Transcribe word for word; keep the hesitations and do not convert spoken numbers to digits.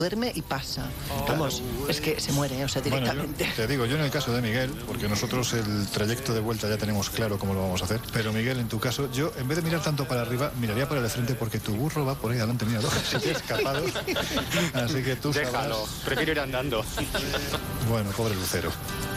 duerme y pasa. Vamos, es que se muere, o sea, directamente. Bueno, yo, te digo, yo en el caso de Miguel, porque nosotros el trayecto de vuelta ya tenemos claro cómo lo vamos a hacer, pero Miguel, en tu caso, yo en vez de mirar tanto para arriba, miraría para el frente porque tu burro va por ahí adelante, míralo, se te ha escapado. Así que tú Déjalo, sabrás... prefiero ir andando. Bueno, pobre Lucero.